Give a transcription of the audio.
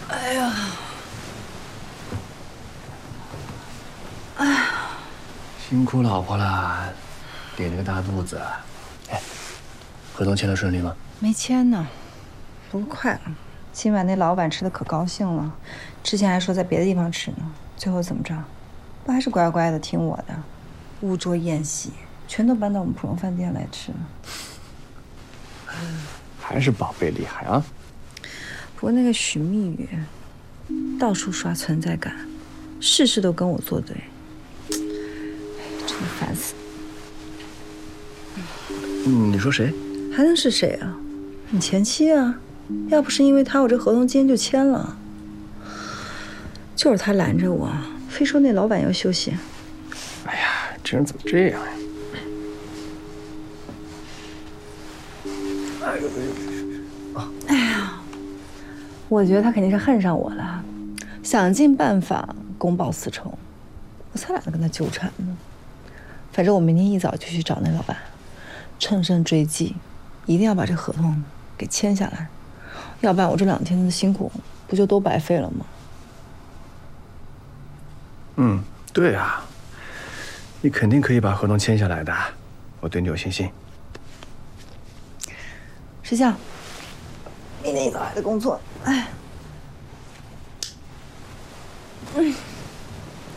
哎呀，哎呀， 辛苦老婆了，顶着个大肚子。哎，合同签的顺利吗？ 没签呢，不过快了。今晚那老板吃的可高兴了，之前还说在别的地方吃呢，最后怎么着？不还是乖乖的听我的，误桌宴席全都搬到我们普荣饭店来吃了。 还是宝贝厉害啊！ 不过那个许蜜雨，到处刷存在感，事事都跟我作对，真的烦死了。 你说谁？ 还能是谁啊？你前妻啊！要不是因为他，我这合同今天就签了。就是他拦着我，非说那老板要休息。 哎呀，这人怎么这样呀？ 哎呀，我觉得他肯定是恨上我了，想尽办法公报私仇，我才懒得跟他纠缠呢。反正我明天一早就去找那老板，乘胜追击，一定要把这合同给签下来，要不然我这2天的辛苦不就都白费了吗？ 对啊，你肯定可以把合同签下来的，我对你有信心。 石像，明天一早还得工作，哎。